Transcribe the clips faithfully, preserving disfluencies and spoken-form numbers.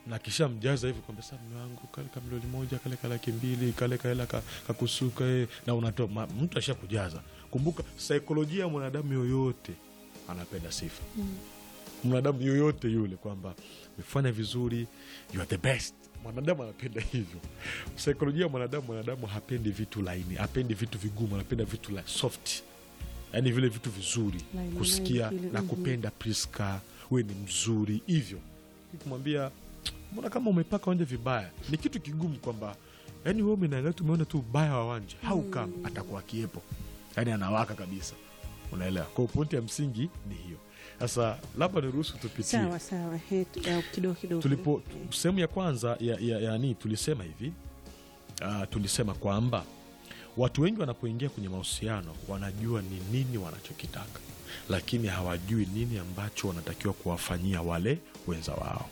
na kisha mjaza hivyo kwamba sasa mume wangu kale kama milioni moja kale kala laki mbili kale kala kakusuka eh, na unatoa mtu ashakujaza. Kumbuka saikolojia ya mwanadamu yoyote anapenda sifa. Mm. Mwanadamu yoyote yule kwamba umefanya vizuri, you are the best. Mwanadamu anapenda hivyo. Saikolojia ya mwanadamu, mwanadamu hapendi vitu laini, hapendi vitu vigumu, anapenda vitu la soft. Yaani vile vitu vizuri, laini, kusikia laini, na kupenda Priska, wewe ni mzuri hivyo. Kumwambia mbona kama umepaka wanje vibaya, ni kitu kigumu kwamba yaani wewe umeangalia tu umeona tu ubaya wa wanje, how come atakuwa kiepo. Yaani anawaka kabisa. Unaelewa? Kwa pointi ya msingi ni hiyo. Sasa labda niruhusu tupitie. Sawa sawa, kidogo kidogo. Tulipo sehemu ya kwanza ya ya, ya nini tulisema hivi. Uh, tulisema kwamba watu wengi wanapoingia kwenye mahusiano wanajua ni nini wanachokitaka, lakini hawajui nini ambacho wanatakiwa kuwafanyia wale wenza wao.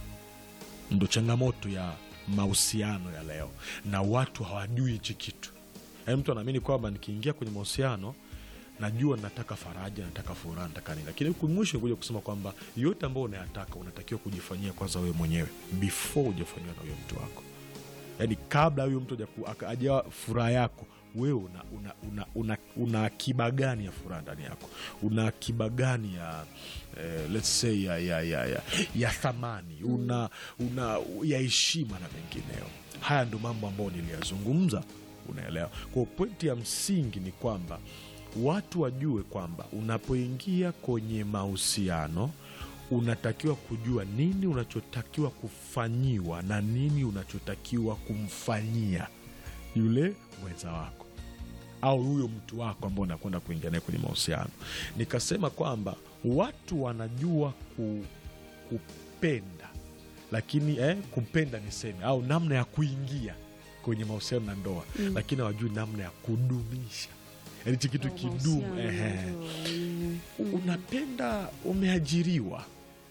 Ndio changamoto ya mahusiano ya leo, na watu hawajui hichi kitu. Yaani mtu anaamini kwamba nikiingia kwenye mahusiano najua nataka faraja, nataka furaha, nataka nini, lakini huko mwisho kuja kusema kwamba yote ambayo unayataka unatakiwa kujifanyia kwanza wewe mwenyewe before ujifanyia na huyo mtu wako. Yaani kabla huyo mtu hajaja furaha yako, wewe una una una, una, una akiba gani ya furaha ndani yako? Una akiba gani ya eh, let's say ya ya ya, ya, ya thamani, una una ya heshima na mengineyo. Haya ndio mambo ambayo niliyazungumza, unaelewa? Kwa pointi ya msingi ni kwamba watu wajue kwamba unapoingia kwenye mahusiano unatakiwa kujua nini unachotakiwa kufanyiwa na nini unachotakiwa kumfanyia yule mwenza wako au huyo mtu wako ambao unakwenda kuingia naye kwenye mahusiano. Nikasema kwamba watu wanajua ku, kupenda, lakini eh, kupenda niseme au namna ya kuingia kwenye mahusiano na ndoa, mm. lakini hawajui namna ya kudumisha. Yaani kitu kidumu, ehe. Mm. Unapenda, umeajiriwa.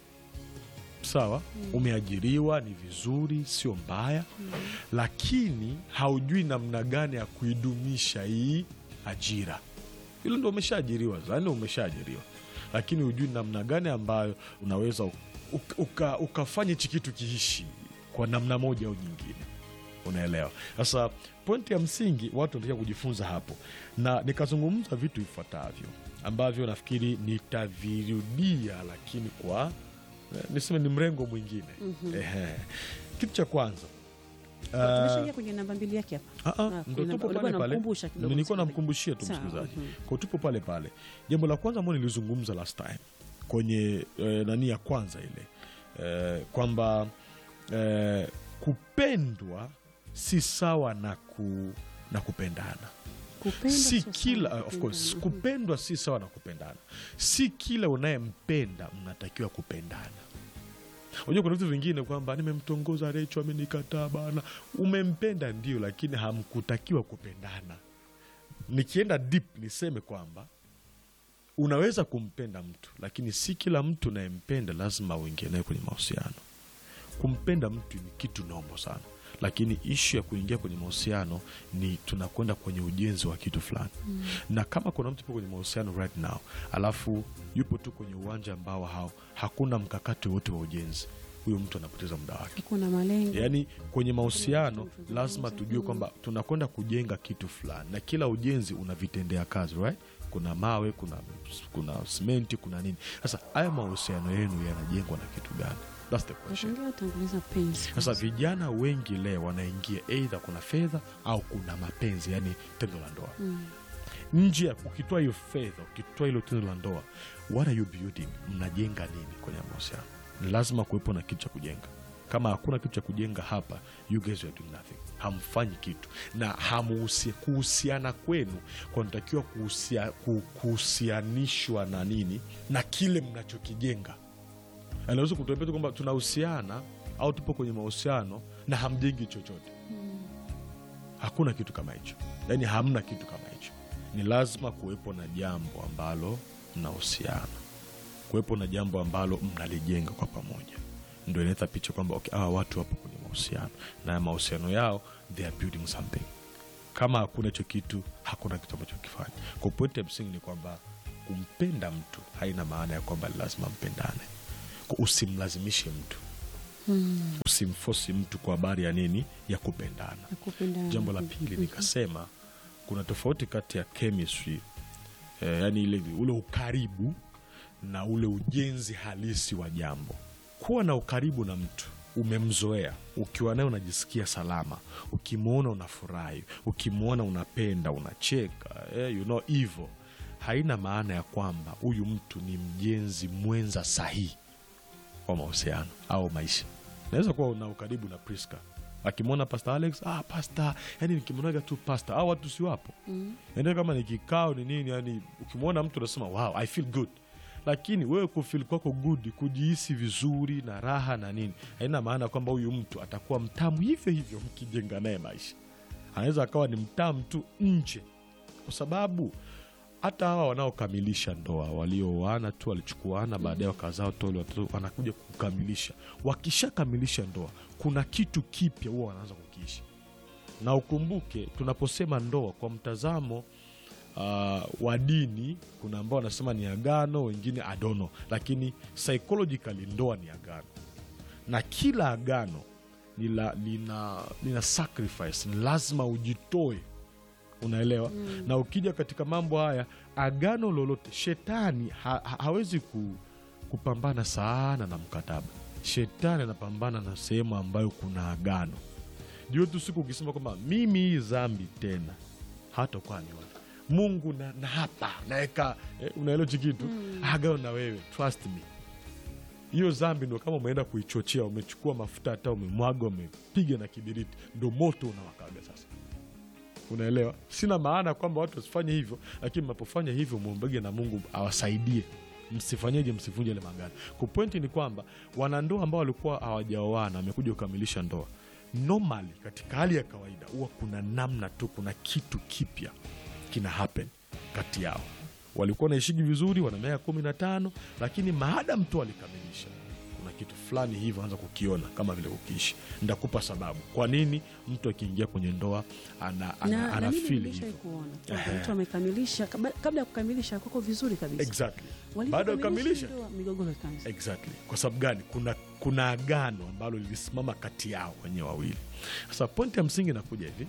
Sawa? Mm. Umeajiriwa ni vizuri, sio mbaya. Mm. Lakini haujui namna gani ya kuidumisha hii ajira. Hilo ndio umeshaajiriwa, yaani umeshaajiriwa. Lakini hujui namna gani ambayo unaweza uka, ukafanya hichi kitu kiishi kwa namna moja au nyingine. Unaelewa? Sasa pointi ya msingi watu wanataka kujifunza hapo, na nikazungumza vitu vifuatavyo ambavyo nafikiri nitavirudia, lakini kwa niseme ni mrengo mwingine. Mm -hmm. Ehe. Kitu cha kwanza, tumeshaingia kwenye namba mbili yake hapa. Ah ah, ndio tupo pale pale. Nilikuwa namkumbushia tu msikilizaji. Kwa tupo pale pale. Jambo la kwanza ambalo nilizungumza last time kwenye eh, nani ya kwanza ile eh, kwamba eh, kupendwa si sawa na ku, na kupendana. Kupendwa si kila uh, of course, kupendwa si sawa na kupendana. Si kila unayempenda mnatakiwa kupendana. Unajua kuna vitu vingine kwamba nimemtongoza Recho amenikataa bana. Umempenda ndio, lakini hamkutakiwa kupendana. Nikienda deep niseme kwamba unaweza kumpenda mtu, lakini si kila mtu unayempenda lazima uingie naye kwenye mahusiano. Kumpenda mtu ni kitu nombo sana, lakini issue ya kuingia kwenye mahusiano ni tunakwenda kwenye ujenzi wa kitu fulani. Mm. Na kama kuna mtu yupo kwenye mahusiano right now, alafu yupo tu kwenye uwanja ambao hao hakuna mkakati wote wa ujenzi, huyo mtu anapoteza muda wake. Hakuna malengo. Yaani kwenye mahusiano lazima tujue kwamba tunakwenda kujenga kitu fulani, na kila ujenzi una vitendea kazi, right? Kuna mawe, kuna kuna simenti, kuna nini. Sasa haya mahusiano yenu yanajengwa na kitu gani? That's the question. Sasa vijana wengi leo wanaingia either kuna fedha au kuna mapenzi, yani tendo la ndoa. Mm. Nje ukitoa hiyo fedha, ukitoa hilo tendo la ndoa, what are you building? Mnajenga nini kwenye mahusiano? Ni lazima kuwepo na kitu cha kujenga. Kama hakuna kitu cha kujenga hapa, you guys are doing nothing. Hamfanyi kitu. Na hamuhusi kuhusiana kwenu kunatakiwa kuhusia, kuhusianishwa na nini? Na kile mnachokijenga. Anaweza kutuambia kwamba tunahusiana au tupo kwenye mahusiano na hamjengi chochote. Hmm. Hakuna kitu kama hicho. Yaani hamna kitu kama hicho. Ni lazima kuwepo na jambo ambalo mnahusiana. Kuwepo na jambo ambalo mnalijenga kwa pamoja. Ndio inaleta picha kwamba okay, hawa watu wapo kwenye mahusiano na mahusiano yao they are building something. Kama hakuna hicho kitu, hakuna kitu ambacho kifanya. Kwa point ya msingi ni kwamba kumpenda mtu haina maana ya kwamba lazima mpendane. Usimlazimishe mtu. Mm. Usimforce mtu kwa habari ya nini, ya kupendana. Ya kupendana. Jambo la pili nikasema kuna tofauti kati ya chemistry eh, yani ile ule ukaribu na ule ujenzi halisi wa jambo. Kuwa na ukaribu na mtu, umemzoea, ukiwa naye unajisikia salama, ukimwona unafurahi, ukimwona unapenda, unacheka, eh, you know hivyo, haina maana ya kwamba huyu mtu ni mjenzi mwenza sahihi wa mahusiano au maisha. Naweza kuwa una ukaribu na Priska, akimwona Pastor Alex, ah pastor, yani nikimwonaga tu pastor, au watu si wapo. Mm. Yani kama ni kikao ni nini, yani ukimwona mtu unasema wow, I feel good. Lakini wewe kufeel kwako good, kujihisi vizuri na raha na nini, haina maana kwamba huyu mtu atakuwa mtamu hivyo hivyo mkijenga naye maisha. Anaweza akawa ni mtamu tu nje, kwa sababu hata hawa wanaokamilisha ndoa, walioana tu, walichukuana, baadaye wakazaa watoto, watoto wanakuja kukamilisha. Wakishakamilisha ndoa, kuna kitu kipya huwa wanaanza kukiishi. Na ukumbuke tunaposema ndoa kwa mtazamo uh, wa dini, kuna ambao wanasema ni agano, wengine I don't know, lakini psychologically ndoa ni agano. Na kila agano lina lina, lina sacrifice, ni lazima ujitoe. Unaelewa? Mm. Na ukija katika mambo haya, agano lolote, shetani ha, ha, hawezi ku, kupambana sana na mkataba. Shetani anapambana na sehemu ambayo kuna agano. Ndio tu siku ukisema kwamba mimi hii dhambi tena, hata kwa niona Mungu na, na hapa naeka eh, unaelewa kitu? Mm. Agano na wewe, trust me. Hiyo dhambi ndio kama umeenda kuichochea, umechukua mafuta hata umemwaga, umepiga na kibiriti, ndio moto unawakaga sasa. Unaelewa? Sina maana kwamba watu wasifanye hivyo, lakini mnapofanya hivyo muombe na Mungu awasaidie. Msifanyeje, msivunje ile magano. Kwa pointi ni kwamba wanandoa ambao walikuwa hawajaoana wamekuja kukamilisha ndoa, normally katika hali ya kawaida huwa kuna namna tu, kuna kitu kipya kina happen kati yao. Walikuwa naishiji vizuri, wana miaka kumi na tano, lakini maadamu tu walikamilisha, kuna kitu fulani hivyo anza kukiona kama vile kukiishi. Ndakupa sababu kwa nini mtu akiingia kwenye ndoa ana ana, ana feel hivyo. Mtu amekamilisha, kabla ya kukamilisha kwako vizuri kabisa. Exactly. Baada ya kukamilisha migogoro ikaanza. Exactly. Kwa sababu gani? Kuna kuna agano ambalo lilisimama kati yao wenyewe wawili. Sasa point ya msingi inakuja hivi.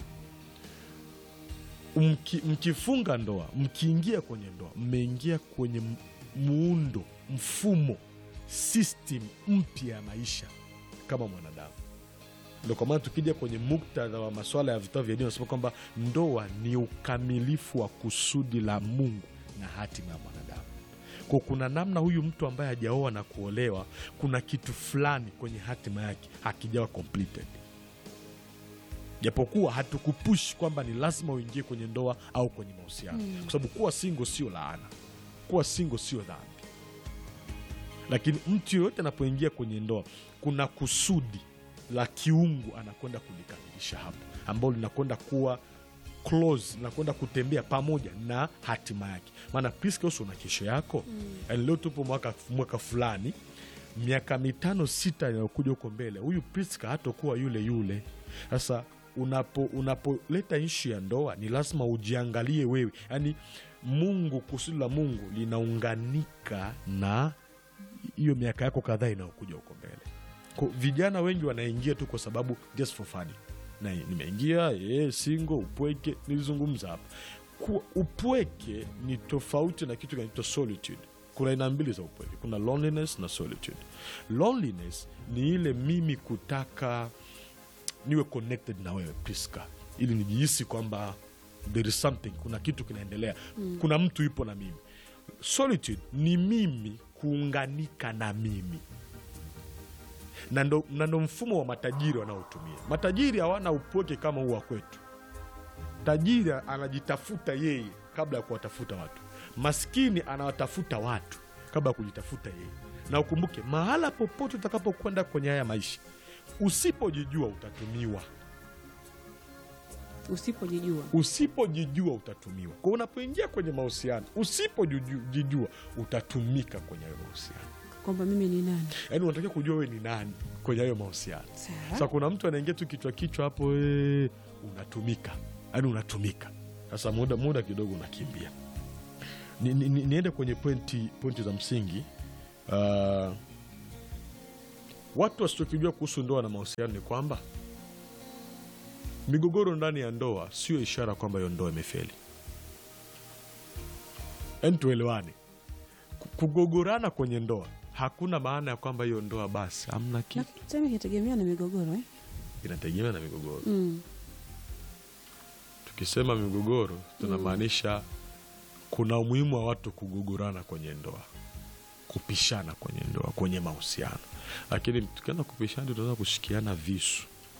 Mki, mkifunga ndoa, mkiingia kwenye ndoa, mmeingia kwenye muundo, mfumo, system mpya ya maisha kama mwanadamu. Ndio kwa maana tukija kwenye muktadha wa masuala ya vitabu vya dini tunasema kwamba ndoa ni ukamilifu wa kusudi la Mungu na hatima ya mwanadamu. Kwa kuna namna huyu mtu ambaye hajaoa na kuolewa, kuna kitu fulani kwenye hatima yake hakijawa completed. Japokuwa hatukupush kwamba ni lazima uingie kwenye ndoa au kwenye mahusiano. Mm. Kwa sababu kuwa single sio laana. Kuwa single sio dhambi. Lakini mtu yoyote anapoingia kwenye ndoa, kuna kusudi la kiungu anakwenda kulikamilisha hapo, ambalo linakwenda kuwa close, linakwenda kutembea pamoja na hatima yake. Maana Priska uso na kesho yako. Mm. Leo tupo mwaka mwaka fulani, miaka mitano sita inayokuja huko mbele, huyu Priska hatakuwa yule yule. Sasa unapo unapoleta issue ya ndoa, ni lazima ujiangalie wewe. Yaani Mungu, kusudi la Mungu linaunganika na hiyo miaka yako kadhaa inayokuja huko mbele. Kwa vijana wengi wanaingia tu kwa sababu just for fun. Na nimeingia eh single, upweke, nilizungumza hapa. Kwa upweke ni tofauti na kitu kinaitwa solitude. Kuna aina mbili za upweke. Kuna loneliness na solitude. Loneliness ni ile mimi kutaka niwe connected na wewe Priska, ili nijihisi kwamba there is something, kuna kitu kinaendelea. Mm. Kuna mtu yupo na mimi. Solitude ni mimi kuunganika na mimi. Na ndo, na ndo mfumo wa matajiri wanaotumia. Matajiri hawana upweke kama huu wa kwetu. Tajiri anajitafuta yeye kabla ya kuwatafuta watu. Maskini anawatafuta watu kabla ya kujitafuta yeye. Na ukumbuke, mahala popote utakapokwenda kwenye haya maisha, usipojijua utatumiwa. Usipojijua. Usipojijua utatumiwa. Kwa unapoingia kwenye mahusiano, usipojijua utatumika kwenye hayo mahusiano. Kwamba mimi ni nani? Yaani unatakiwa kujua wewe ni nani kwenye hayo mahusiano. Sasa kuna mtu anaingia tu kichwa kichwa hapo, ee, unatumika. Yaani unatumika. Sasa muda muda kidogo unakimbia. Ni, ni, ni, niende kwenye pointi pointi za msingi. Uh, watu wasichokijua kuhusu ndoa na mahusiano ni kwamba migogoro ndani ya ndoa sio ishara kwamba hiyo ndoa imefeli. Yaani tuelewane, kugogorana kwenye ndoa hakuna maana ya kwamba hiyo ndoa basi hamna kitu. Sema inategemea na migogoro eh? Inategemea na migogoro. Mm. Tukisema migogoro tunamaanisha kuna umuhimu wa watu kugogorana kwenye ndoa, kupishana kwenye ndoa, kwenye mahusiano. Lakini tukianza kupishana tunaweza kushikiana visu,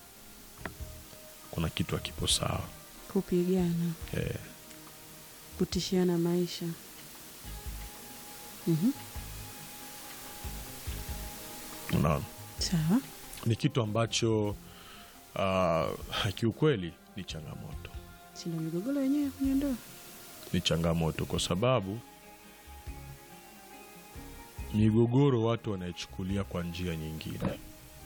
kuna kitu hakipo sawa. Kupigana, Eh, kutishiana maisha. Mhm. unaona? Sawa. Ni kitu ambacho uh, kiukweli ni changamoto. Si ndio migogoro yenyewe kwenye ndoa? Ni changamoto kwa sababu migogoro watu wanaichukulia kwa njia nyingine.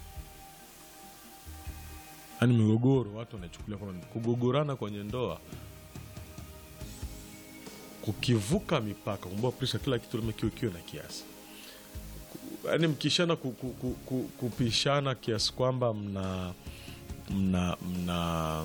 Yaani migogoro watu wanaichukulia kwa kugogorana kwenye ndoa, kukivuka mipaka. Kumbuka Prisca, kila kitu lazima kiwe kiwe na kiasi. Yaani mkishana ku, ku, ku, ku, kupishana kiasi kwamba mna mna mna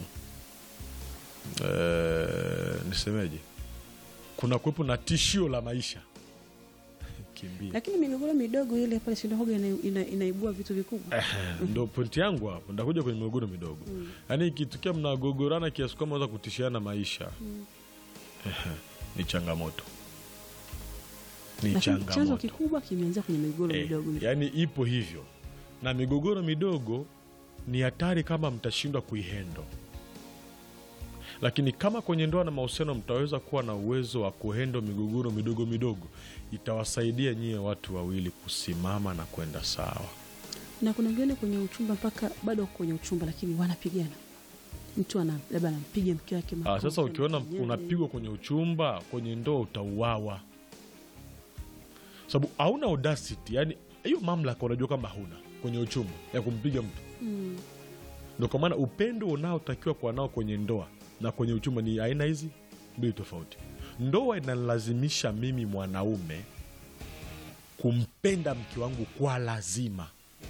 eh, nisemeje, kuna kuwepo na tishio la maisha, kimbia. Lakini migogoro midogo ile pale si ndio hoga ina, ina, inaibua vitu vikubwa. Eh, ndo pointi yangu hapo, ndakuja kwenye migogoro midogo. Mm. Yaani ikitokea mnagogorana kiasi kwamba unaweza kutishiana maisha, Mm. eh, ni changamoto, ni Lakini chanzo changamoto. kikubwa kimeanzia kwenye migogoro Eh, midogo. yaani ipo hivyo, na migogoro midogo ni hatari kama mtashindwa kuihendo. Lakini kama kwenye ndoa na mahusiano mtaweza kuwa na uwezo wa kuhendo migogoro midogo midogo, itawasaidia nyie watu wawili kusimama na kwenda sawa. Na kuna wengine kwenye uchumba mpaka bado kwenye uchumba lakini wanapigana. Mtu ana labda anampiga mke wake Ah, makofi. sasa ukiona anafanyaje. unapigwa kwenye uchumba, kwenye ndoa utauawa. Sababu hauna audacity, yani hiyo mamlaka unajua kwamba hauna kwenye uchumba ya kumpiga mtu. Mm. Ndio kwa maana upendo unaotakiwa kuwa nao kwenye ndoa na kwenye uchumba ni aina hizi mbili tofauti. Ndoa inalazimisha mimi mwanaume kumpenda mke wangu kwa lazima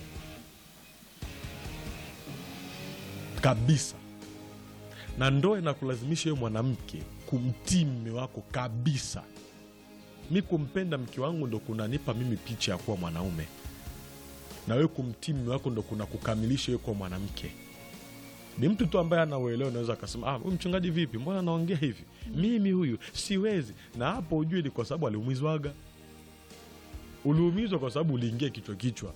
kabisa, na ndoa inakulazimisha wewe mwanamke kumtii mume wako kabisa. Mi kumpenda mke wangu ndo kunanipa mimi picha ya kuwa mwanaume, na wewe kumtii mume wako ndo kuna kukamilisha wewe kuwa mwanamke. Ni mtu tu ambaye anauelewa anaweza akasema, ah, huyu mchungaji vipi, mbona anaongea hivi? Mimi huyu siwezi. Na hapo ujue ni kwa sababu aliumizwaga. Uliumizwa kwa sababu uliingia kichwa kichwa,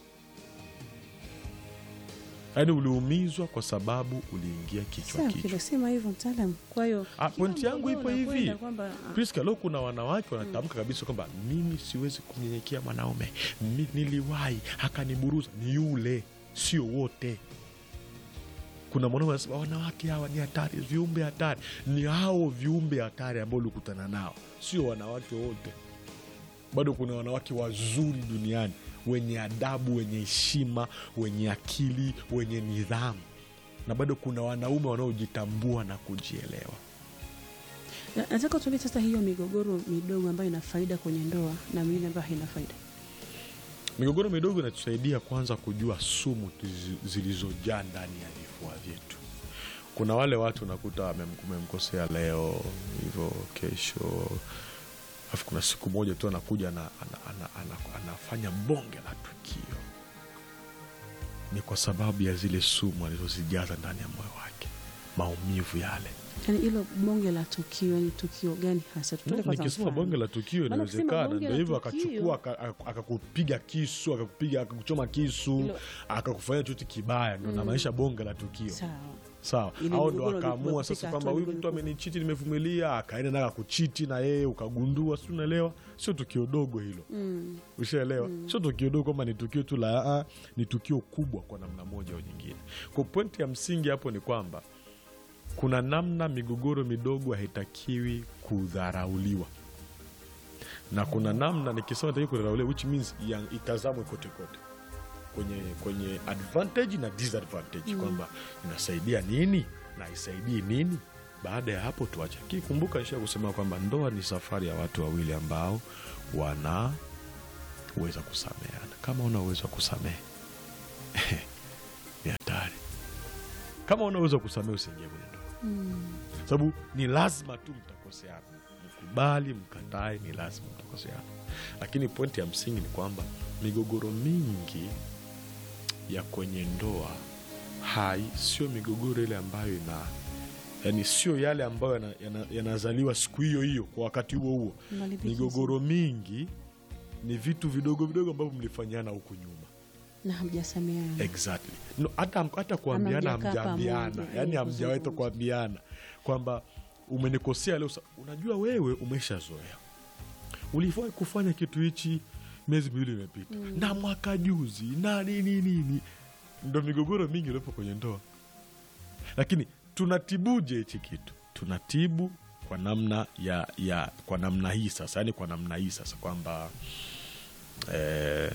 yaani uliumizwa kwa sababu uliingia kichwa Sawa, kichwa. kinasema hivyo mtaalamu. Kwa hiyo Ah, pointi yangu ipo hivi kwamba Prisca, leo kuna wanawake wanatamka kabisa kwamba mimi siwezi kumnyenyekea mwanaume, Mi- niliwahi akaniburuza. Ni yule, sio wote. Kuna mwanaume anasema wanawake hawa ni hatari, viumbe hatari. Ni hao viumbe hatari ambao ulikutana nao, sio wanawake wote. Bado kuna wanawake wazuri duniani, wenye adabu, wenye heshima, wenye akili, wenye nidhamu, na bado kuna wanaume wanaojitambua na kujielewa. Na- nataka tuone sasa hiyo migogoro midogo ambayo ina faida kwenye ndoa na mingine ambayo haina faida. Migogoro midogo inatusaidia kwanza kujua sumu tizi- zilizojaa ndani ya vifua vyetu. Kuna wale watu unakuta wamem- umemkosea leo hivyo, kesho alafu kuna siku moja tu anakuja na, ana, ana, ana, anafanya bonge la tukio. Ni kwa sababu ya zile sumu alizozijaza ndani ya moyo wake, maumivu yale. Yaani hilo bonge la tukio ni tukio gani hasa? Tutoe kwanza Nikisema mfano. bonge la tukio Maana ukisema inawezekana bonge ndio la hivyo, tukio- akachukua aka- aka- akakupiga kisu, akakupiga akakuchoma kisu, Hilo- akakufanyia chochote kibaya, ndo namaanisha bonge la tukio. Sawa. Sawa, Ile au ndo migogoro akaamua ilikuwa sasa kufika kwamba hatua huyu mtu migogoro amenichiti, nimevumilia, akaenda naye akuchiti na yeye ukagundua, si unaelewa? Sio tukio dogo hilo, Mm. ushaelewa? Sio tukio dogo kwamba ni tukio tu la aa, ni tukio kubwa kwa namna moja au nyingine. Kwa pointi ya msingi hapo ni kwamba kuna namna migogoro midogo haitakiwi kudharauliwa, na kuna namna, nikisema haitakiwi kudharauliwa, which means ya- itazamwe kote kote kwenye kwenye advantage na disadvantage, kwamba inasaidia nini na isaidii nini. Baada ya hapo tuache. Kikumbuka nisha kusema kwamba ndoa ni safari ya watu wawili ambao wanaweza kusameheana. Kama una uwezo wa kusamehe, ni hatari. Kama unaweza kusamehe usiingie kwenye ndoa. Mm. Sababu ni lazima tu mtakoseana. Mkubali, mkatae, ni lazima mtakoseana. Lakini pointi ya msingi ni kwamba migogoro mingi ya kwenye ndoa hai sio migogoro ile ambayo ina, yani sio yale ambayo yanazaliwa yana, yana siku hiyo hiyo kwa wakati huo huo. Migogoro mingi ni vitu vidogo vidogo ambavyo mlifanyana huko nyuma na hamjasameheana. Exactly. No, hata hata kuambiana hamjaambiana. Yaani hamjawahi kuambiana kwamba umenikosea leo. Unajua wewe umeshazoea. Ulifanya kufanya kitu hichi miezi miwili imepita. Mm. Na mwaka juzi na nini nini. Ndio migogoro mingi iliyopo kwenye ndoa. Lakini tunatibuje hichi kitu? Tunatibu kwa namna ya ya kwa namna hii sasa, yani kwa namna hii sasa kwamba eh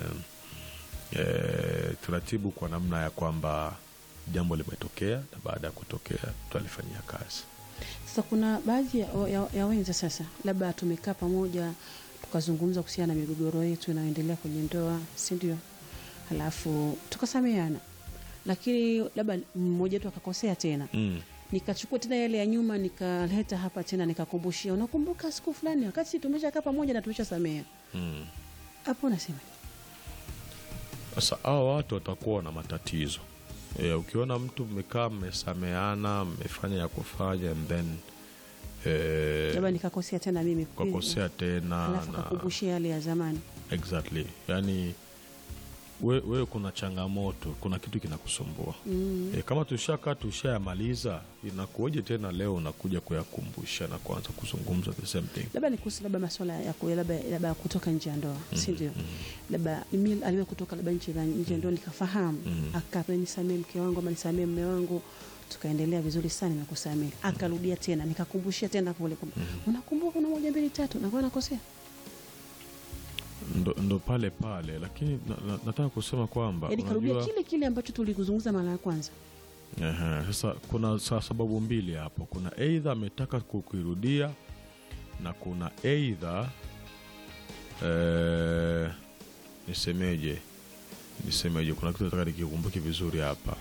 E, tunatibu kwa namna ya kwamba jambo limetokea na baada ya kutokea tutalifanyia kazi. Sasa kuna baadhi ya, ya, ya wenza sasa labda tumekaa pamoja tukazungumza kuhusiana na migogoro yetu inayoendelea kwenye ndoa, si ndio? Halafu tukasameheana. Lakini labda mmoja wetu akakosea tena. Mm. Nikachukua tena yale ya nyuma nikaleta hapa tena nikakumbushia, unakumbuka siku fulani wakati tumeshakaa pamoja na tumeshasamea. Mm. Hapo nasema sasa hao watu watakuwa na matatizo. E, ukiona mtu mmekaa mmesameana, mmefanya ya kufanya and then eh labda nikakosea tena mimi kukosea tena na kukumbushia yale ya zamani. Exactly. Yaani wewe we kuna changamoto, kuna kitu kinakusumbua. Mm. E, kama tushakaa tushayamaliza, inakuoje tena leo unakuja kuyakumbusha na kuanza kuzungumza the same thing? Labda ni kuhusu labda masuala ya labda labda kutoka nje ya ndoa, mm, si ndio? Mm. Labda mimi aliwe kutoka labda nje ya nje ndoa nikafahamu, mm, akanisamee mke wangu ama nisamee mume wangu, tukaendelea vizuri sana na kusamee. Akarudia tena nikakumbushia tena pole kwa. Mm. Unakumbuka kuna moja mbili tatu na kwa nakosea? Ndo, ndo pale pale, lakini na, na, nataka kusema kwamba yaani karudia kile kile ambacho tulikuzungumza mara ya kwanza. Ehe, sasa kuna sababu mbili hapo. Kuna aidha ametaka kukirudia na kuna aidha eh nisemeje? Nisemeje? Kuna kitu nataka nikikumbuke vizuri hapa.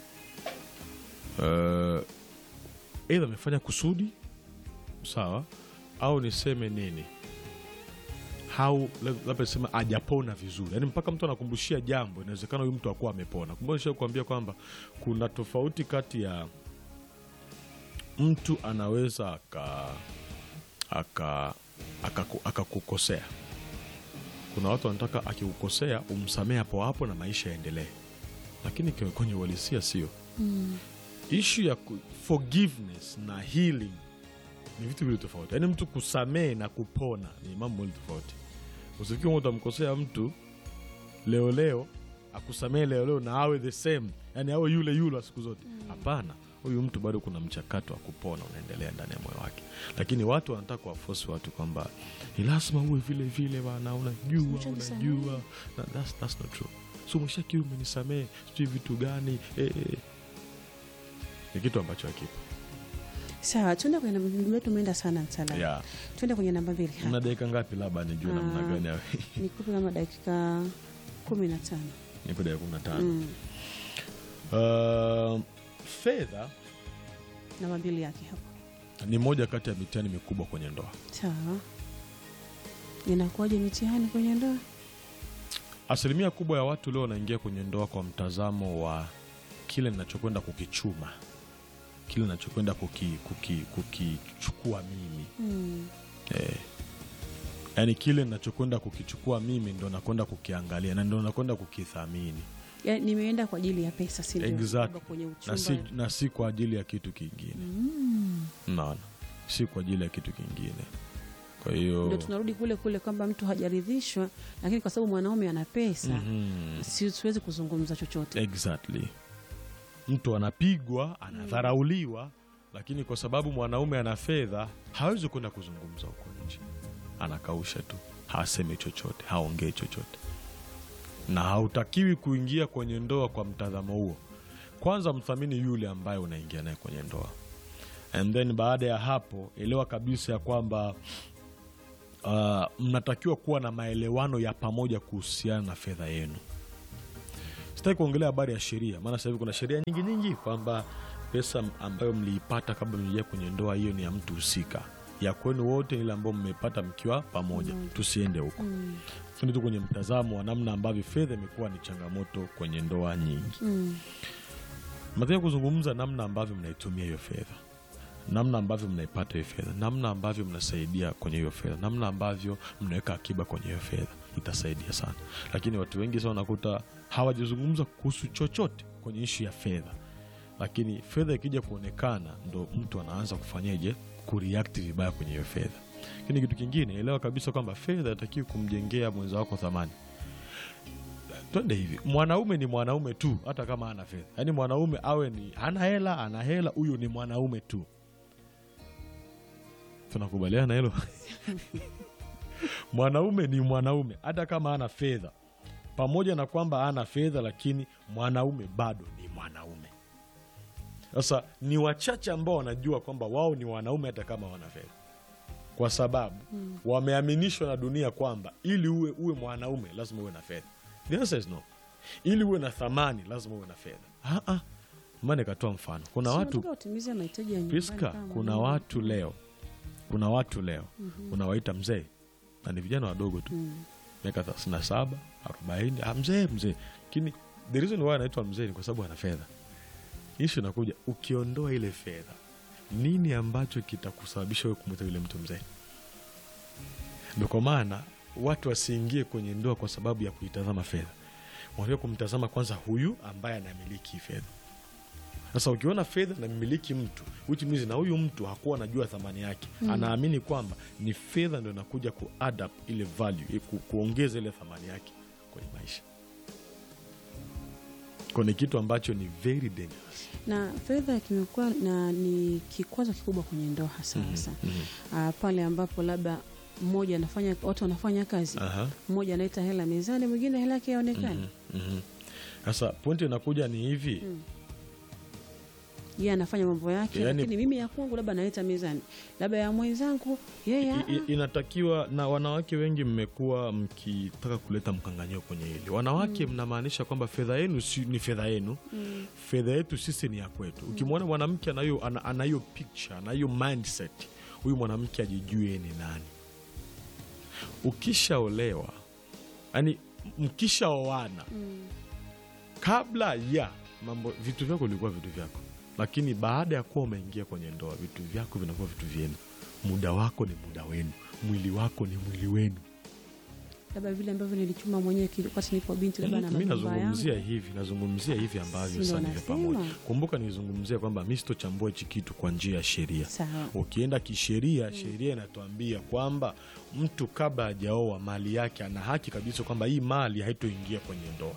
Eh aidha amefanya kusudi, sawa, au niseme nini? How labda sema hajapona vizuri. Yaani mpaka mtu anakumbushia jambo, inawezekana huyu mtu hakuwa amepona. Kumbuka kuambia kwamba kuna tofauti kati ya mtu anaweza aka aka akakukosea. Kuna watu wanataka akikukosea umsamehe hapo hapo na maisha yaendelee. Lakini kwenye uhalisia sio. Mm. Issue ya forgiveness na healing ni vitu vile tofauti. Yaani mtu kusamehe na kupona ni mambo mawili tofauti. Usifikiri mtu amkosea mtu leo leo akusamehe leo leo na awe the same, yani awe yule yule siku zote. Hapana, mm. Huyu mtu bado kuna mchakato wa kupona unaendelea ndani ya moyo wake. Lakini watu wanataka kuwaforce watu kwamba ni lazima uwe vile vile bana, unajua unajua na that's that's not true. So mshaki umenisamehe sio vitu gani eh, eh. Ni kitu ambacho hakipo. Sawa, tuende kwenye namba yetu, tumeenda sana sana. Yeah. Tuende kwenye namba mbili hapa. Una dakika ngapi labda nijue namna gani wewe? Nikupe kama dakika kumi na tano. Nipo dakika kumi na tano. Mm. Uh, fedha namba mbili yake hapo. Ni moja kati ya mitihani mikubwa kwenye ndoa. Sawa. Inakuwaje mitihani kwenye ndoa? Asilimia kubwa ya watu leo wanaingia kwenye ndoa kwa mtazamo wa kile ninachokwenda kukichuma. Kile ninachokwenda kuki kuki kukichukua mimi. Mm. Eh. Yaani kile ninachokwenda kukichukua mimi ndo nakwenda kukiangalia na ndo nakwenda kukithamini. Yaani nimeenda kwa ajili ya pesa, si ndio? Exactly. Kwenye uchumba. Na si, na si kwa ajili ya kitu kingine. Mm. Naona. Si kwa ajili ya kitu kingine. Kwa hiyo ndio tunarudi kule kule kwamba mtu hajaridhishwa, lakini kwa sababu mwanaume ana pesa, mm-hmm, siwezi kuzungumza chochote. Exactly. Mtu anapigwa, anadharauliwa, mm, lakini kwa sababu mwanaume ana fedha, hawezi kwenda kuzungumza huko nje. Anakausha tu, hasemi chochote, haongei chochote. Na hautakiwi kuingia kwenye ndoa kwa mtazamo huo. Kwanza mthamini yule ambaye unaingia naye kwenye ndoa. And then baada ya hapo, elewa kabisa ya kwamba uh, mnatakiwa kuwa na maelewano ya pamoja kuhusiana na fedha yenu. sitaki kuongelea habari ya sheria, maana sasa hivi kuna sheria nyingi nyingi kwamba pesa ambayo mliipata kabla mliingia kwenye ndoa hiyo ni ya mtu husika, ya kwenu wote, ile ambayo mmepata mkiwa pamoja. mm. Tusiende huko. mm. Tuende tu kwenye mtazamo wa namna ambavyo fedha imekuwa ni changamoto kwenye ndoa nyingi. mm. Nataka kuzungumza namna ambavyo mnaitumia hiyo fedha, namna ambavyo mnaipata hiyo fedha, namna ambavyo mnasaidia kwenye hiyo fedha, namna ambavyo mnaweka akiba kwenye hiyo fedha. Itasaidia sana, lakini watu wengi sana unakuta hawajazungumza kuhusu chochote kwenye ishu ya fedha, lakini fedha ikija kuonekana ndo mtu anaanza kufanyaje, kureact vibaya kwenye hiyo fedha. Lakini kitu kingine, elewa kabisa kwamba fedha inatakiwa kumjengea mwenza wako thamani. Twende hivi, mwanaume ni mwanaume tu hata kama hana fedha. Yaani mwanaume awe ni hana hela, ana hela, huyo ni mwanaume tu. Tunakubaliana hilo? Mwanaume ni mwanaume hata kama hana fedha. Pamoja na kwamba hana fedha, lakini mwanaume bado ni mwanaume. Sasa ni wachache ambao wanajua kwamba wao ni wanaume hata kama wana fedha, kwa sababu mm. wameaminishwa na dunia kwamba ili uwe, uwe mwanaume lazima uwe na fedha. The answer is no. Ili uwe na thamani lazima uwe na fedha. Ah ah. Maana nikatoa mfano. Kuna So, watu utimize mahitaji ya nyumbani Priska, kama kuna mwanaume. watu leo. Kuna watu leo. Mhm. Unawaita mzee. Na ni vijana wadogo tu. Mm. Miaka thelathini na saba, arobaini, ah, mzee mzee. Lakini the reason why anaitwa mzee ni kwa sababu ana fedha. Issue inakuja, ukiondoa ile fedha, nini ambacho kitakusababisha wewe kumwita yule mtu mzee? Ndio kwa maana watu wasiingie kwenye ndoa kwa sababu ya kuitazama fedha. Wanataka kumtazama kwanza huyu ambaye anamiliki fedha. Sasa ukiona fedha na mmiliki mtu, which means na huyu mtu hakuwa anajua thamani yake. Mm. Anaamini kwamba ni fedha ndio inakuja ku add up ile value, ku, kuongeza ile thamani yake kwenye maisha. Kuna kitu ambacho ni very dangerous. Na fedha kimekuwa na ni kikwazo kikubwa kwenye ndoa hasa hasa. Mm -hmm. Uh, pale ambapo labda mmoja anafanya, watu wanafanya kazi. Aha. Mmoja anaita hela mezani, mwingine hela yake haionekani. Mhm. Mm Sasa pointi inakuja ni hivi. Mm. Yeye anafanya mambo yake, yani, lakini mimi ya kwangu labda naita mezani, labda ya mwenzangu yeye inatakiwa. Na wanawake wengi mmekuwa mkitaka kuleta mkanganyiko kwenye hili. Wanawake mm. mnamaanisha kwamba fedha yenu si, ni fedha yenu. Mm. Fedha yetu sisi ni ya kwetu. Mm. Ukimwona mwanamke anayo ana hiyo picture, ana hiyo mindset, huyu mwanamke ajijue ni nani. Ukishaolewa, yani mkishaoana, mm. kabla ya mambo, vitu vyako vilikuwa vitu vyako. Lakini baada ya kuwa umeingia kwenye ndoa, vitu vyako vinakuwa vitu vyenu. Muda wako ni muda wenu, mwili wako ni mwili wenu. Labda vile ambavyo nilichuma mwenyewe wakati nipo binti, labda na mimi nazungumzia hivi, nazungumzia hivi ambavyo sasa ni pamoja. Kumbuka nilizungumzia kwamba mimi sitochambua hichi kitu kwa njia ya sheria. Ukienda kisheria, hmm. sheria inatuambia kwamba mtu kabla hajaoa mali yake ana haki kabisa kwamba hii mali haitoingia kwenye ndoa.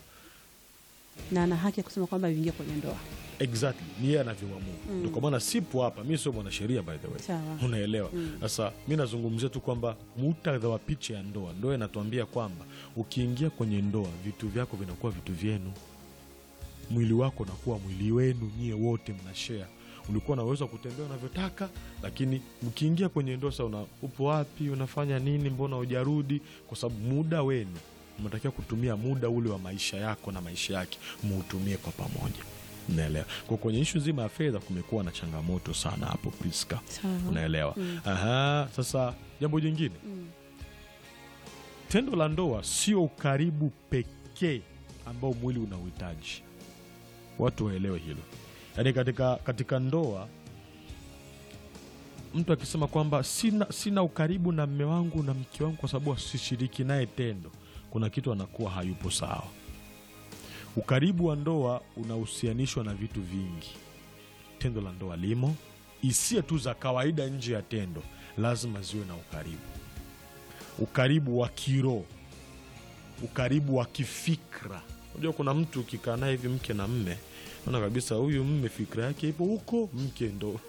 Na ana haki ya kusema kwamba iingie kwenye ndoa. Exactly, ni yeye anavyoamua. Mm. Ndio kwa maana sipo hapa, mimi sio mwanasheria by the way. Unaelewa? Sasa mm. mimi nazungumzia tu kwamba muktadha wa picha ya ndoa. Ndoa inatuambia kwamba ukiingia kwenye ndoa, vitu vyako vinakuwa vitu vyenu. Mwili wako unakuwa mwili wenu, nyie wote mnashare. Ulikuwa unaweza kutembea unavyotaka, lakini mkiingia kwenye ndoa sasa, una upo wapi, unafanya nini, mbona hujarudi? Kwa sababu muda wenu mnatakiwa kutumia muda ule wa maisha yako na maisha yake muutumie kwa pamoja. Unaelewa? Kwa kwenye issue nzima ya fedha kumekuwa na changamoto sana hapo Priska. Unaelewa? Mm. Aha, sasa jambo jingine. Mm. Tendo la ndoa sio ukaribu pekee ambao mwili unauhitaji. Watu waelewe hilo. Yaani katika katika ndoa mtu akisema kwamba sina sina ukaribu na mume wangu na mke wangu kwa sababu sishiriki naye tendo, kuna kitu anakuwa hayupo sawa. Ukaribu wa ndoa unahusianishwa na vitu vingi. Tendo la ndoa limo, hisia tu za kawaida nje ya tendo lazima ziwe na ukaribu. Ukaribu wa kiroho, ukaribu wa kifikra. Unajua kuna mtu ukikaa naye hivi mke na mme, unaona kabisa huyu mme fikra yake ipo huko, mke ndo.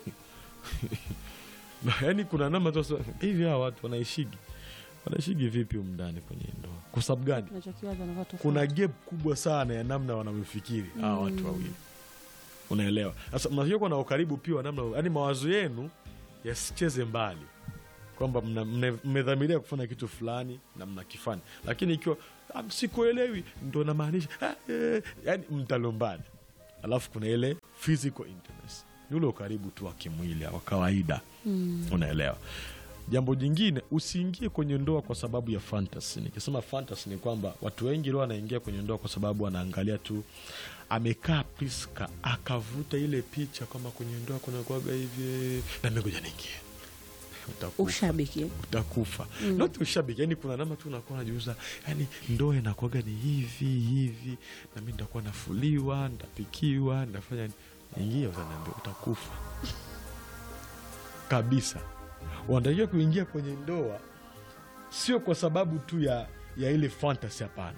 Yaani kuna namna tu hivi hawa watu wanaishigi. Wanashigi vipi umndani kwenye ndoa? Kwa sababu gani? Kuna gap kubwa sana ya namna wanavyofikiri hawa mm. watu wawili. Unaelewa? Sasa mnafikia na ukaribu pia wa namna, yani mawazo yenu yasicheze mbali. Kwamba mmedhamiria kufanya kitu fulani na mnakifanya. Lakini ikiwa "Ah, sikuelewi." Ndo namaanisha "Ah, eh." Yani mtalombana, alafu kuna ile physical intimacy, yule ukaribu tu wa kimwili wa kawaida. Mm. Unaelewa? Jambo jingine, usiingie kwenye ndoa kwa sababu ya fantasy. Nikisema fantasy ni kwamba watu wengi leo wanaingia kwenye ndoa kwa sababu wanaangalia tu, amekaa Priska akavuta ile picha kama kwenye ndoa kuna kuaga hivi, na mimi ngoja niingie. Utakufa. Ushabiki. Utakufa. Mm. Not ushabiki, yani kuna namna tu unakuwa unajiuza, yani ndoa inakuaga ni hivi hivi, na mimi nitakuwa nafuliwa, nitapikiwa, nitafanya ingia, utaniambia utakufa. Kabisa. Wanatakiwa kuingia kwenye ndoa sio kwa sababu tu ya, ya ile fantasy, hapana.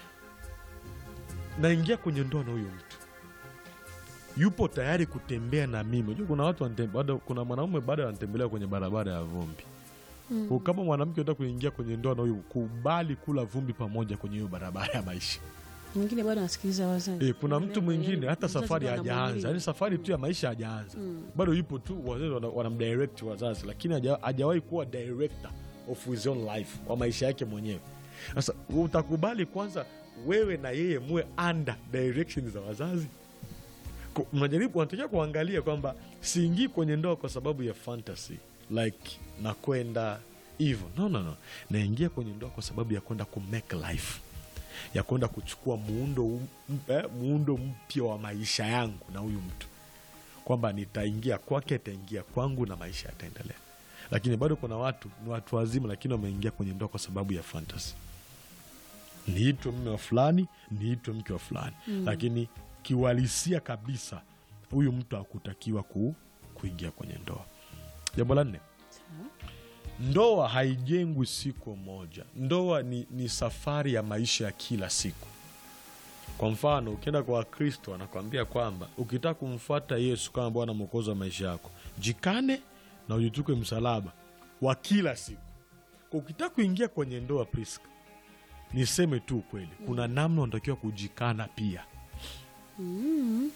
Naingia kwenye ndoa na huyo mtu yupo tayari kutembea na mimi. Unajua kuna watu wanatembea, kuna mwanaume bado anatembelea kwenye barabara ya vumbi. Mm. Kwa kama mwanamke unataka kuingia kwenye ndoa na huyo, kubali kula vumbi pamoja kwenye hiyo barabara ya maisha. Mwingine bado anasikiliza wazazi. E, kuna mtu mwingine hata Wazazi safari bado hajaanza, wanamwamini. yani safari tu ya maisha hajaanza. Mm. Bado yupo tu, wazazi wana- wanamdirect wazazi, lakini haja- hajawahi kuwa director of his own life kwa maisha yake mwenyewe. Sasa utakubali kwanza wewe na yeye muwe under direction za wazazi? Ku- Mnajaribu, wanatakiwa kuangalia kwamba siingii kwenye ndoa kwa sababu ya fantasy like nakwenda hivyo, no, no, no. Naingia kwenye ndoa kwa sababu ya kwenda ku make life, ya kwenda kuchukua muundo um, eh, muundo mpya wa maisha yangu na huyu mtu, kwamba nitaingia kwake, ataingia kwangu na maisha yataendelea. Lakini bado kuna watu ni watu wazima, lakini wameingia kwenye ndoa kwa sababu ya fantasy, niitwe mume wa fulani, niitwe mke wa fulani. Mm. Lakini kiuhalisia kabisa huyu mtu hakutakiwa ku, kuingia kwenye ndoa. Jambo la nne, Sawa. ndoa haijengwi siku moja. Ndoa ni, ni safari ya maisha ya kila siku. Kwa mfano, ukienda kwa Wakristo anakuambia kwamba ukitaka kumfuata Yesu kama Bwana Mwokozi wa maisha yako, jikane na ujituke msalaba wa kila siku. Kwa ukitaka kuingia kwenye ndoa, Priska, niseme tu ukweli, kuna namna unatakiwa kujikana pia. Mm.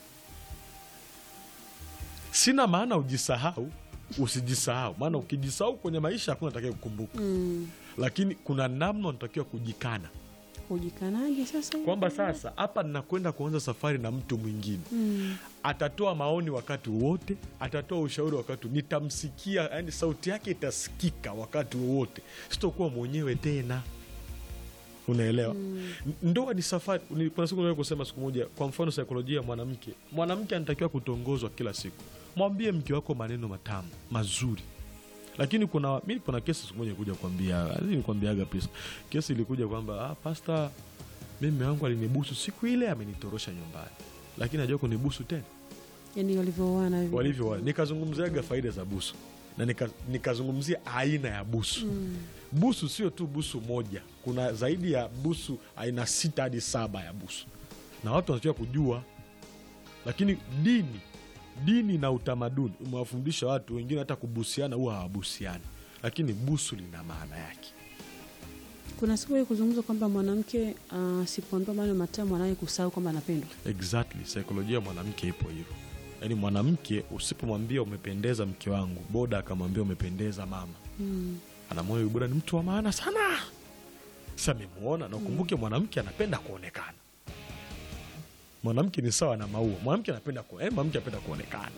Sina maana ujisahau, usijisahau, maana ukijisahau kwenye maisha hakuna atakaye kukumbuka. Mm. Lakini kuna namna unatakiwa kujikana, Kujikanaje sasa? kwamba sasa hapa ninakwenda kuanza safari na mtu mwingine. Mm. Atatoa maoni wakati wowote, atatoa ushauri wakati, nitamsikia, yani sauti yake itasikika wakati wowote, sitokuwa mwenyewe tena. Unaelewa? Mm. N- Ndoa ni safari. Ni- Kuna siku niliwahi kusema siku moja, kwa mfano saikolojia ya mwanamke, mwanamke anatakiwa kutongozwa kila siku. Mwambie mke wako maneno matamu mazuri. Lakini kuna mimi, kuna kesi siku moja kuja kuambia, nilikwambiaga please, kesi ilikuja kwamba ah, pasta, mimi mume wangu alinibusu siku ile, amenitorosha nyumbani, lakini hajua kunibusu tena. Yaani walivyooana hivi. Walivyo, nikazungumziaga faida za busu na nika- nikazungumzia aina ya busu. Mm. Busu sio tu busu moja, kuna zaidi ya busu aina sita hadi saba ya busu, na watu wanatakiwa kujua. Lakini dini dini na utamaduni umewafundisha watu wengine hata kubusiana huwa hawabusiani, lakini busu lina maana yake. Kuna siku ile kuzungumza kwamba mwanamke asipoondoa maneno matamu anaye kusahau kwamba anapendwa. Exactly, saikolojia ya mwanamke ipo hivyo. Yaani mwanamke usipomwambia umependeza mke wangu, boda akamwambia umependeza mama, Mm. anamwona yule boda ni mtu wa maana sana. Sasa amemuona, na ukumbuke mwanamke anapenda kuonekana. Mwanamke ni sawa na maua, mwanamke anapenda ku, eh, mwanamke anapenda kuonekana.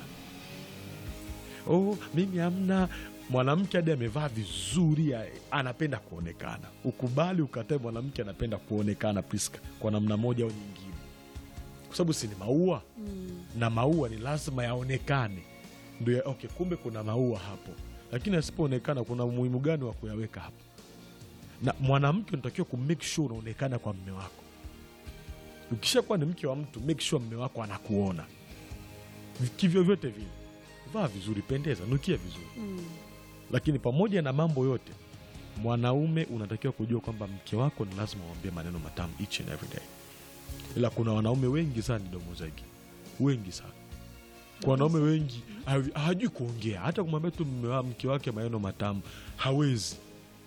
Oh, mimi hamna. Mwanamke hadi amevaa vizuri ya- anapenda kuonekana. Ukubali ukatae, mwanamke anapenda kuonekana, Priska, kwa namna moja au nyingine, kwa sababu si ni maua. Mm. Na maua ni lazima yaonekane ndio ya, okay, kumbe kuna maua hapo, lakini asipoonekana kuna umuhimu gani wa kuyaweka hapo? Na mwanamke unatakiwa ku make sure unaonekana kwa mme wako. Ukishakuwa ni mke wa mtu, make sure mme wako anakuona kivyo vyote vile. Vaa vizuri, pendeza, nukia vizuri. Mm. Lakini pamoja na mambo yote, mwanaume unatakiwa kujua kwamba mke wako ni lazima uambie maneno matamu each and every day. Ila kuna wanaume wengi sana ni domo zake, wengi sana. Kwa wanaume wengi hawi- hawajui kuongea, hata kumwambia tu mme wa- mke wake maneno matamu hawezi,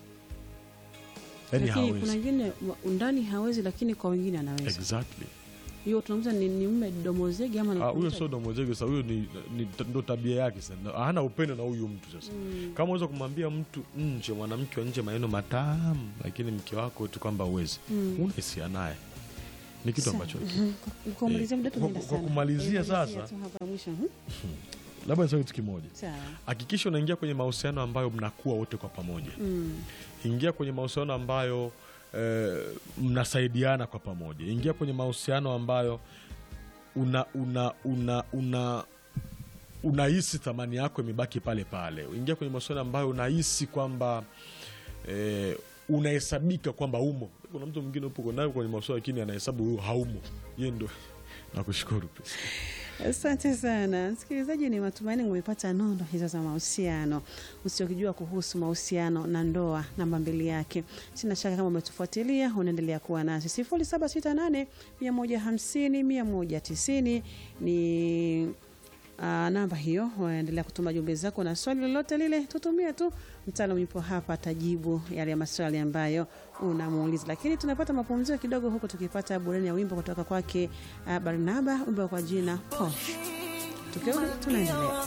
yani Lakini kuna hawezi. wengine wa- undani hawezi, lakini kwa wengine anaweza. Exactly. Hiyo tunamza ni, ni mume domozege ama Ah, huyo anakuita? sio domozege sasa, huyo ni, ni ndo tabia yake sasa. Hana upendo na huyu mtu sasa. Mm. Kama unaweza kumwambia mtu nje, mwanamke wa nje maneno matamu, lakini mke wako tu kwamba uwezi. Mm. Una hisia naye. Ni kitu Sawa. ambacho Mhm. Kwa kumalizia muda kwa- tumeenda kwa sana. kumalizia Eh, sasa- tu hapa mwisho. Mhm. labda niseme kitu kimoja. Sawa. Hakikisha unaingia kwenye mahusiano ambayo mnakuwa wote kwa pamoja. Mm. Ingia kwenye mahusiano ambayo eh, mnasaidiana kwa pamoja. Ingia kwenye mahusiano ambayo una una una una unahisi thamani yako imebaki pale pale. Ingia kwenye mahusiano ambayo unahisi kwamba eh, unahesabika kwamba umo. Kuna mtu mwingine upo naye kwenye mahusiano lakini anahesabu huyo haumo. Yeye ndo nakushukuru pesa. Asante sana msikilizaji, ni matumaini umepata nondo hizo za mahusiano, usiokijua kuhusu mahusiano na ndoa namba mbili yake. Sina shaka kama umetufuatilia unaendelea kuwa nasi. sifuri saba sita nane mia moja hamsini mia moja tisini ni Uh, namba hiyo. Waendelea kutuma jumbe zako na swali lolote lile tutumie tu, mtaalamu yupo hapa atajibu yale maswali ambayo unamuuliza. Lakini tunapata mapumziko kidogo huko tukipata burani ya wimbo kutoka kwake uh, Barnaba, wimbo kwa jina Posh. Tukirudi tunaendelea.